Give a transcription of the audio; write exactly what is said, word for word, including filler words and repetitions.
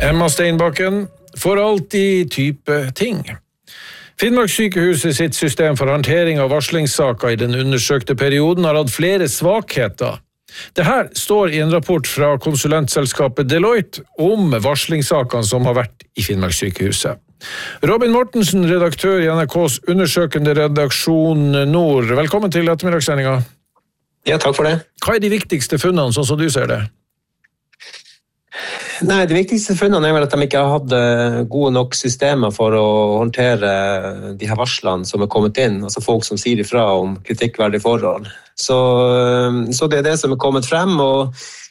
Emma Steinbakken, for alltid type ting. Finnmarkssykehuset sitt system for håndtering av varslingssaker i den undersøkte perioden har hatt flere svakheter. Det her står i en rapport fra konsulentselskapet Deloitte om varslingssakene som har vært i Finnmarkssykehuset. Robin Mortensen, redaktør i N R K's undersøkende redaksjon Nord. Velkommen til ettermiddagssendinga. Ja, takk for det. Hva er de viktigste funnene, sånn som du ser det? Nei, de viktigste funnene er vel at de ikke har hatt gode nok systemer for å håndtere de her varslene som er kommet inn, altså folk som sier ifra om kritikkverdige forhold. Så, så det er det som er kommet frem, og